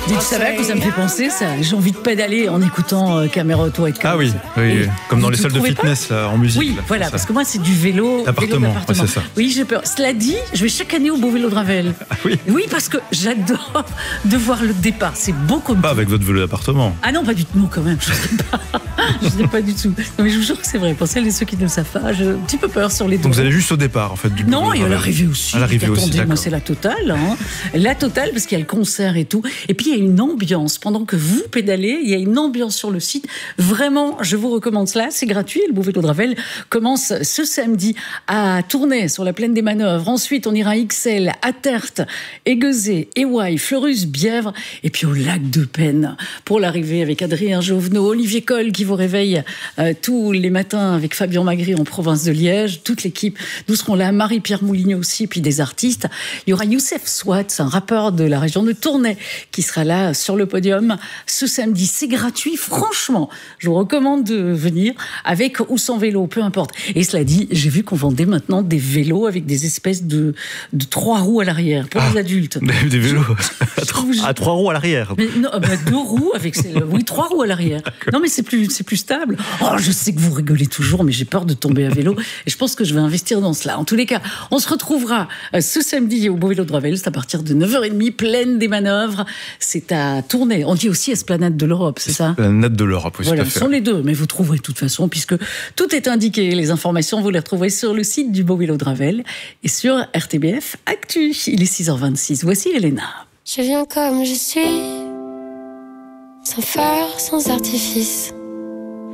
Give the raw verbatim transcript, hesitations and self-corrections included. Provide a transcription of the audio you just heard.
Dites, ça va que ça me fait penser ça. J'ai envie de pédaler en écoutant euh, Camelot White Cars. Ah oui, oui, oui. Comme dans les salles de fitness là, en musique. Oui, là, voilà, ça. parce que moi c'est du vélo. Appartement, vélo d'appartement. ouais, c'est ça. Oui, j'ai peur. Cela dit, je vais chaque année au Beau Vélo de Ravel. Ah oui. Oui, parce que j'adore de voir le départ. C'est beau comme Pas tout. avec votre vélo d'appartement. Ah non, pas du tout, non, quand même. Je sais pas. Je sais pas du tout. Non, mais je vous jure que c'est vrai. Pour celles et ceux qui ne le savent pas, j'ai un petit peu peur sur les Donc dos. vous allez juste au départ en fait du Non, vélo de et à Ravel. l'arrivée aussi. À l'arrivée aussi, Attendez, moi d'accord. c'est la totale. Hein. La totale parce qu'il y a le concert et tout. Et puis il y a une ambiance. Pendant que vous pédalez, il y a une ambiance sur le site. Vraiment, je vous recommande cela. C'est gratuit. Le Beau Vélo de Ravel commence ce samedi à Tournai sur la plaine des Manœuvres. Ensuite, on ira à Ixelles, à Tertre, Aiguezé, Éouaille, Fleurus, Bièvre et puis au lac de Penne pour l'arrivée avec Adrien Jovenot, Olivier Coll qui vous réveille euh, tous les matins avec Fabien Magri en province de Liège. Toute l'équipe, nous serons là. Marie-Pierre Moulineau aussi, puis des artistes. Il y aura Youssef Swat, un rappeur de la région de Tournai qui sera là sur le podium ce samedi. C'est gratuit, franchement. Je vous recommande de venir avec ou sans vélo, peu importe. Et cela dit, j'ai vu qu'on vendait maintenant des vélos avec des espèces de, de trois roues à l'arrière pour Ah, les adultes. Des, des vélos Je- je trouve- À trois roues à l'arrière. mais non, bah, deux roues avec ces, oui, trois roues à l'arrière. Non, mais c'est plus, c'est plus stable. Oh, je sais que vous rigolez toujours, mais j'ai peur de tomber à vélo. Et je pense que je vais investir dans cela. En tous les cas, on se retrouvera euh, ce samedi au Beau Vélo de Ravel. C'est à partir de neuf heures trente, plaine des Manœuvres. C'est à Tournai. On dit aussi Esplanade de l'Europe, c'est ça? La natte de l'Europe, oui, Voilà, tout à ce fait. sont les deux, mais vous trouverez de toute façon, puisque tout est indiqué. Les informations, vous les retrouverez sur le site du Beau Vélo de Ravel et sur R T B F Actu. Il est six heures vingt-six. Voici Elena. Je viens comme je suis, sans phare, sans artifice.